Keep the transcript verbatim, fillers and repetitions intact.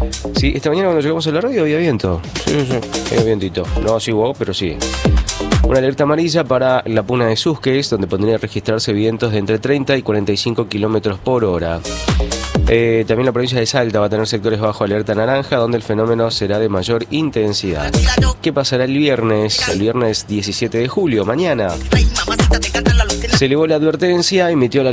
Sí, esta mañana cuando llegamos a la radio había viento. Sí, sí, sí, había vientito. No así hubo, pero sí. Una alerta amarilla para la Puna de Susques, donde podrían registrarse vientos de entre treinta y cuarenta y cinco kilómetros por hora. Eh, también la provincia de Salta va a tener sectores bajo alerta naranja, donde el fenómeno será de mayor intensidad. ¿Qué pasará el viernes? El viernes diecisiete de julio, mañana. Se elevó la advertencia, emitió la